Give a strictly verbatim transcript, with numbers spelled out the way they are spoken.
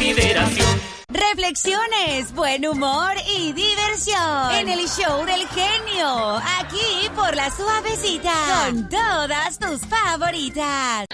consideración. Reflexiones, buen humor y diversión en el show del genio, aquí por La Suavecita, con todas tus favoritas.